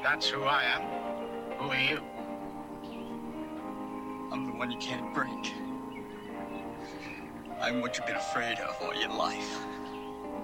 That's who I am. Who are you? I'm the one you can't break. I'm what you've been afraid of all your life.